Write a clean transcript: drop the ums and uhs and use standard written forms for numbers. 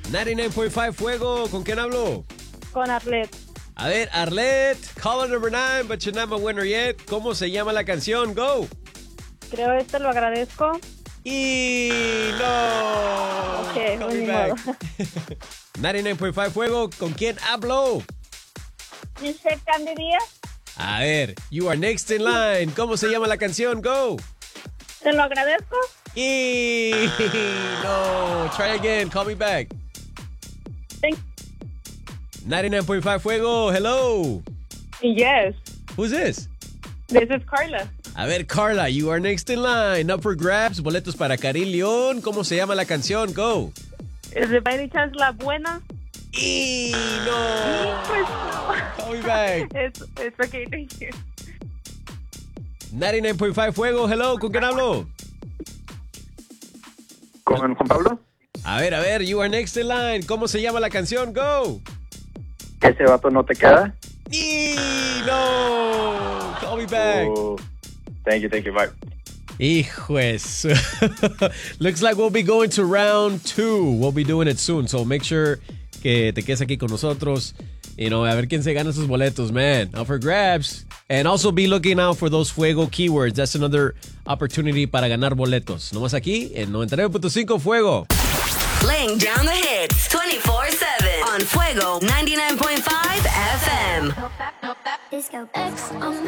99.5 Fuego, ¿con quién hablo? Con Arlet. A ver, Arlet, caller number 9, but you're not my winner yet. ¿Cómo se llama la canción? Go. Creo lo agradezco. Y no. Ok, Call ni me back. modo. 99.5 Fuego, ¿con quién hablo? Dice Candy Díaz. A ver, you are next in line. ¿Cómo se llama la canción? Go. Te lo agradezco. Y no. Try again. Call me back. Thank 99.5 Fuego. Hello. Yes. Who's this? This is Carla. A ver, Carla, you are next in line. Up for grabs. Boletos para Karim León. ¿Cómo se llama la canción? Go. Is it by any chance La Buena? Y no. Call me back. It's okay, thank you. 99.5 Fuego. Hello. ¿Con quién hablo? ¿Con Pablo? A ver, you are next in line. ¿Cómo se llama la canción? Go. ¿Ese vato no te queda? Y no. Call me back. Oh, thank you, bye. Hijo eso. Looks like we'll be going to round 2. We'll be doing it soon, so make sure que te quedes aquí con nosotros. A ver quién se gana esos boletos, man. Up for grabs. And also be looking out for those Fuego keywords. That's another opportunity para ganar boletos. Nomás aquí en 99.5 Fuego. Laying down the hits 24/7 on Fuego 99.5 FM. Disco X on